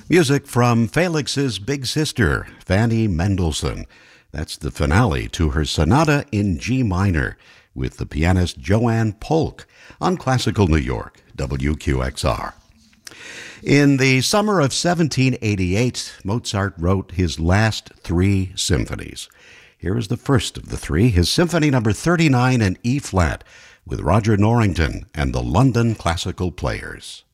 Music from Felix's big sister, Fanny Mendelssohn. That's the finale to her sonata in G minor with the pianist Joanne Polk on Classical New York, WQXR. In the summer of 1788, Mozart wrote his last three symphonies. Here is the first of the three, his Symphony No. 39 in E-flat, with Roger Norrington and the London Classical Players.